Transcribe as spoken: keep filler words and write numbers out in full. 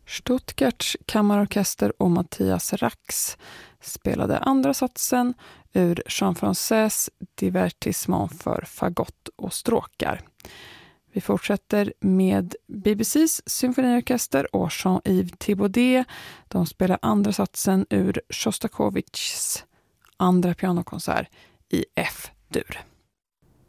Stuttgarts kammarorkester och Mattias Rax spelade andra satsen ur Jean-Français Divertissement för fagott och stråkar. Vi fortsätter med B B C:s symfoniorkester och Jean-Yves Thibaudet. De spelar andra satsen ur Sjostakovitjs andra pianokonsert i F-dur.